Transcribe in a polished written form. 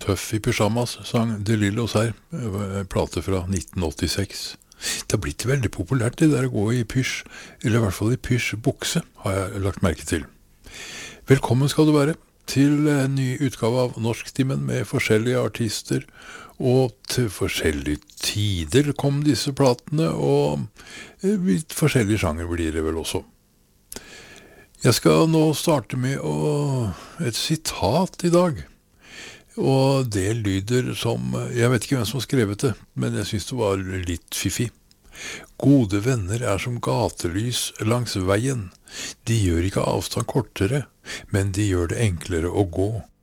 Tøff i pyjamas sang De Lillos her, plate fra 1986. Det har blitt veldig populært det der å gå i pysj, eller i hvert fall i pysj-bukse, har jeg lagt merke til. Velkommen skal du være til en ny utgave av Norsktimen med forskjellige artister, og til forskjellige tider kom disse platene, og litt forskjellige sjanger blir det vel også. Jeg skal nå starte med et sitat i dag. Og det lyder som, jeg vet ikke hvem som har skrevet det, men jeg synes det var litt fiffig. Gode venner som gatelys langs veien. De gjør ikke avstand kortere, men de gjør det enklere å gå.